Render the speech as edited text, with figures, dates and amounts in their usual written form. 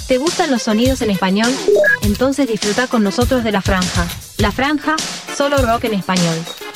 ¿Te gustan los sonidos en español? Entonces disfruta con nosotros de La Franja. La Franja, solo rock en español.